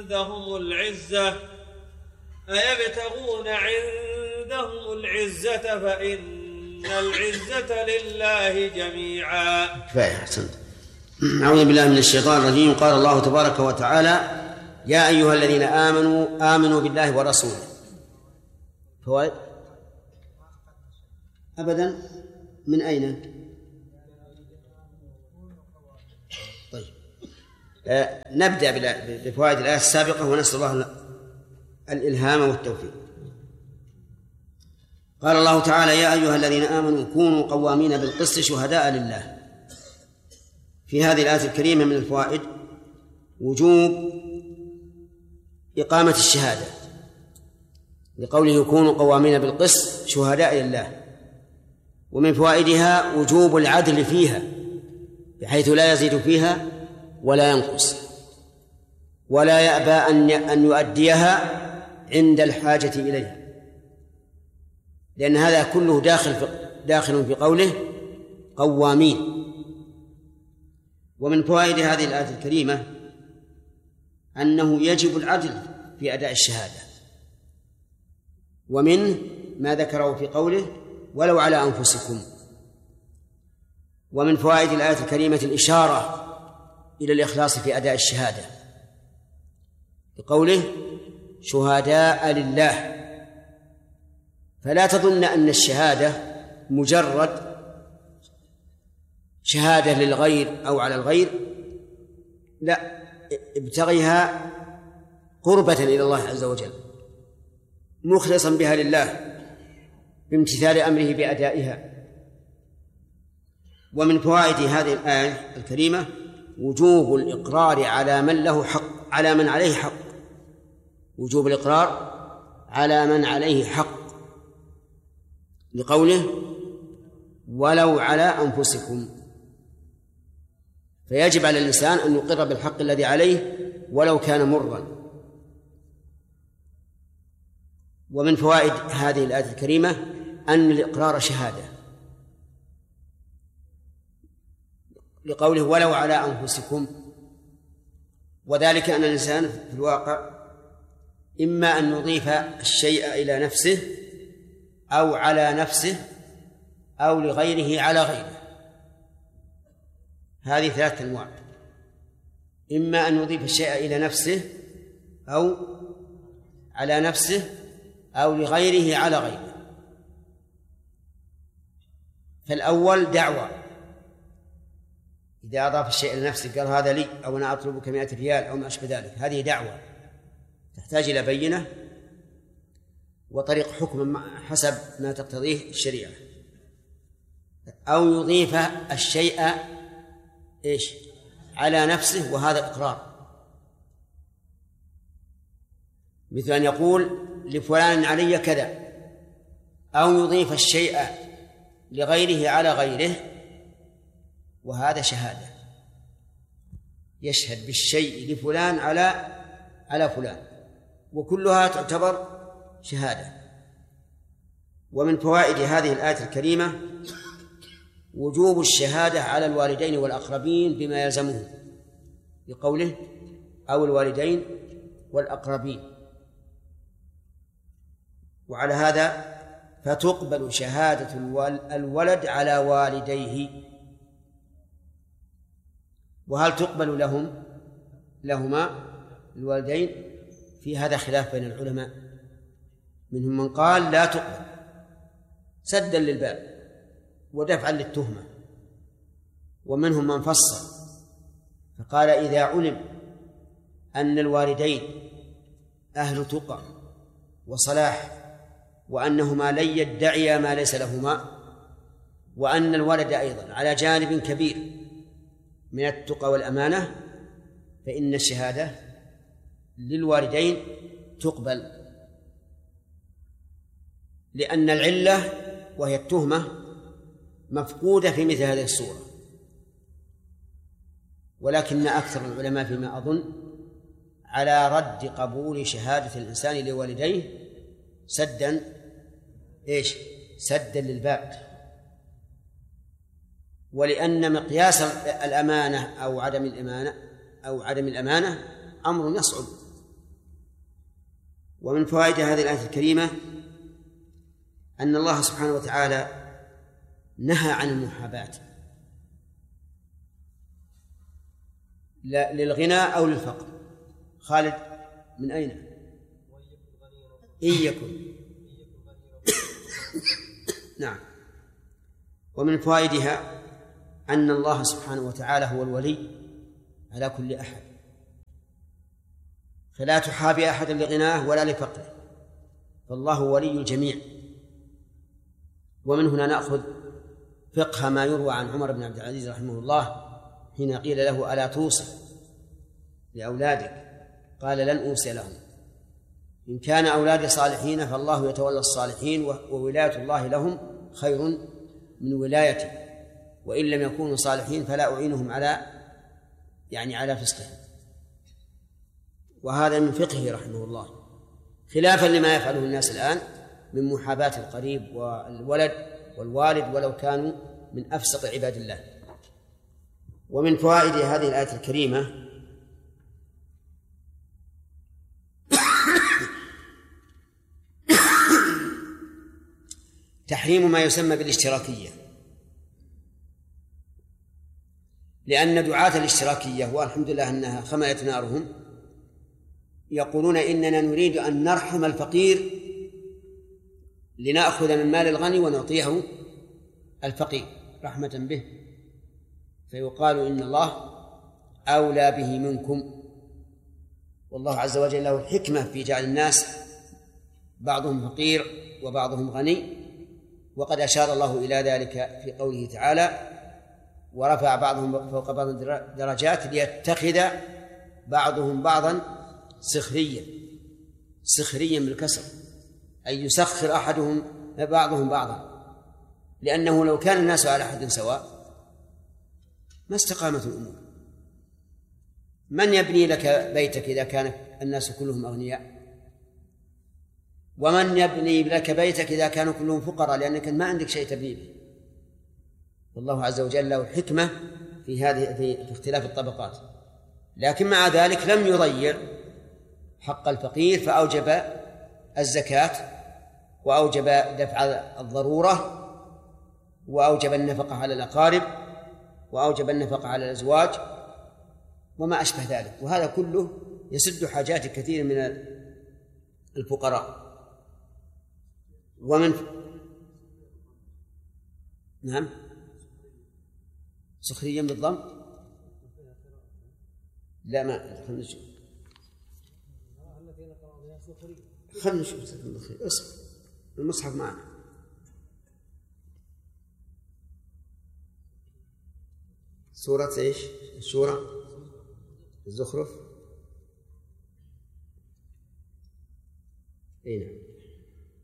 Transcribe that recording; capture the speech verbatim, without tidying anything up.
عندهم العزة أيبتغون عندهم العزة فإن العزة لله جميعا. كفاية. أحسنت. أعوذ بالله من الشيطان الرجيم. قال الله تبارك وتعالى: يا أيها الذين آمنوا آمنوا بالله ورسوله. فوائد أبدا. من أين؟ طيب آه نبدأ بفوائد الآية السابقة ونسأل الله الإلهام والتوفيق. قال الله تعالى: يا أيها الذين آمنوا كونوا قوامين بالقسط شهداء لله. في هذه الآية الكريمة من الفوائد وجوب إقامة الشهادة، لقوله كونوا قوامين بالقسط شهداء لله. ومن فوائدها وجوب العدل فيها، بحيث لا يزيد فيها ولا ينقص، ولا يأبى أن يؤديها عند الحاجة إليها، لأن هذا كله داخل في داخل في قوله قوامين. ومن فوائد هذه الآية الكريمة أنه يجب العدل في أداء الشهادة، ومنه ما ذكره في قوله ولو على أنفسكم. ومن فوائد الآية الكريمة الإشارة إلى الإخلاص في أداء الشهادة، بقوله شهداء لله. فلا تظن أن الشهادة مجرد شهادة للغير أو على الغير، لا، ابتغيها قربة إلى الله عز وجل، مخلصا بها لله بامتثال أمره بأدائها. ومن فوائد هذه الآية الكريمة وجوب الإقرار على من له حق على من عليه حق وجوب الإقرار على من عليه حق، لقوله ولو على أنفسكم. فيجب على الإنسان أن يقر بالحق الذي عليه ولو كان مرا. ومن فوائد هذه الآية الكريمة أن الإقرار شهادة، لقوله ولو على أنفسكم، وذلك أن الإنسان في الواقع إما أن يضيف الشيء إلى نفسه أو على نفسه أو لغيره على غيره. هذه ثلاثة أنواع: إما أن يضيف الشيء إلى نفسه أو على نفسه أو لغيره على غيره. فالأول دعوة، إذا أضاف الشيء إلى نفسه قال هذا لي أو أنا أطلبك مئة ريال أو ما أشبه ذلك، هذه دعوة تحتاج إلى بينة وطريق حكم حسب ما تقتضيه الشريعة. أو يضيف الشيء إيش على نفسه، وهذا إقرار، مثل أن يقول لفلان علي كذا. أو يضيف الشيء لغيره على غيره، وهذا شهادة، يشهد بالشيء لفلان على على فلان، وكلها تعتبر شهادة. ومن فوائد هذه الآية الكريمة وجوب الشهادة على الوالدين والأقربين بما يلزمه، بقوله أو الوالدين والأقربين. وعلى هذا فتقبل شهادة الولد على والديه. وهل تقبل لهم لهما الوالدين؟ في هذا خلاف بين العلماء، منهم من قال لا تقبل سدا للباب ودفعا للتهمة، ومنهم من فصل فقال إذا علم أن الوالدين أهل تقى وصلاح، وأنهما لن يدعيا ما ليس لهما، وأن الولد أيضا على جانب كبير من التقى والأمانة، فإن الشهادة للوالدين تقبل، لأن العلة وهي التهمة مفقودة في مثل هذه الصورة. ولكن أكثر العلماء فيما أظن على رد قبول شهادة الإنسان لوالديه سدا إيش سدا للباب، ولأن مقياس الأمانة أو عدم الأمانة أو عدم الأمانة أمر يصعب ومن فوائد هذه الآية الكريمة أن الله سبحانه وتعالى نهى عن المحاباة للغنى أو للفقر. خالد من أين؟ إن يكن نعم. ومن فوائدها أن الله سبحانه وتعالى هو الولي على كل أحد، فلا تحابي أحدا لغناه ولا لفقره، فالله ولي الجميع. ومن هنا نأخذ فقه ما يروى عن عمر بن عبد العزيز رحمه الله حين قيل له ألا توصي لأولادك؟ قال لن أوصي لهم، إن كان أولادي صالحين فالله يتولى الصالحين وولاية الله لهم خير من ولايتي، وإن لم يكونوا صالحين فلا أعينهم على يعني على فسقهم. وهذا من فقهه رحمه الله، خلافا لما يفعله الناس الآن من محاباة القريب والولد والوالد ولو كانوا من أفسق عباد الله. ومن فوائد هذه الآية الكريمة تحريم ما يسمى بالاشتراكية، لأن دعاة الاشتراكية والحمد لله أنها خملت نارهم يقولون إننا نريد أن نرحم الفقير لنأخذ من مال الغني ونعطيه الفقير رحمة به، فيقال إن الله أولى به منكم، والله عز وجل له الحكمة في جعل الناس بعضهم فقير وبعضهم غني، وقد أشار الله إلى ذلك في قوله تعالى ورفع بعضهم فوق بعض درجات ليتخذ بعضهم بعضا سخريا، سخريا بالكسر، أي يسخر أحدهم بعضهم بعضا، لأنه لو كان الناس على حد سواء ما استقامت الأمور. من يبني لك بيتك إذا كان الناس كلهم أغنياء؟ ومن يبني لك بيتك إذا كانوا كلهم فقراء لأنك ما عندك شيء تبني به؟ والله عز وجل له الحكمة في هذه في اختلاف الطبقات، لكن مع ذلك لم يضيع حق الفقير، فأوجب الزكاة وأوجب دفع الضرورة وأوجب النفقة على الأقارب وأوجب النفقة على الأزواج وما أشبه ذلك، وهذا كله يسد حاجات كثير من الفقراء. ومن نعم سخريا بالضم لا ما خلنا نشوف خلنا نشوف اصبر المصحف معنا. سورة ايش؟ الشورى، الزخرف، اي نعم.